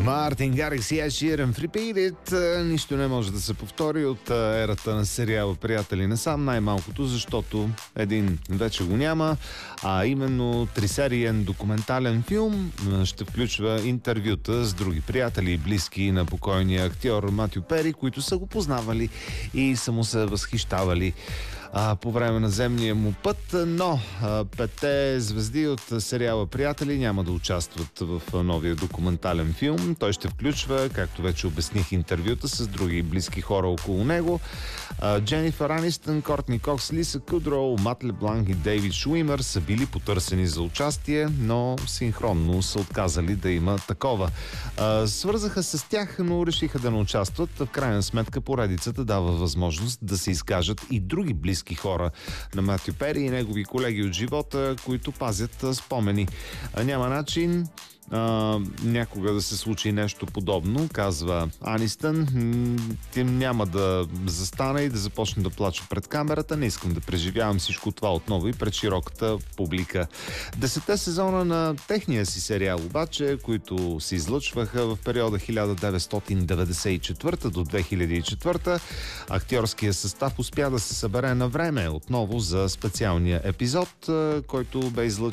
Мартин Гарикс и Ed Sheeran в Repeat It. Нищо не може да се повтори от ерата на сериала Приятели не сам, най-малкото, защото един вече го няма, а именно трисериен документален филм ще включва интервюта с други приятели и близки на покойния актьор Матю Пери, които са го познавали и са му се възхищавали по време на земния му път, но петте звезди от сериала Приятели няма да участват в новия документален филм. Той ще включва, както вече обясних, интервюта с други близки хора около него. Дженифър Анистън, Кортни Кокс, Лиса Кудроу, Мат Лебланк и Дейвид Шуимър са били потърсени за участие, но синхронно са отказали да има такова. Свързаха се с тях, но решиха да не участват. В крайна сметка поредицата дава възможност да се изкажат и други близки хора на Матю Пери и негови колеги от живота, които пазят спомени. Няма начин някога да се случи нещо подобно, казва Анистън. Тим няма да застана и да започне да плача пред камерата. Не искам да преживявам всичко това отново и пред широката публика. 10 сезона на техния си сериал обаче, които се излъчваха в периода 1994 до 2004, актьорския състав успя да се събере на време отново за специалния епизод, който бе излъчен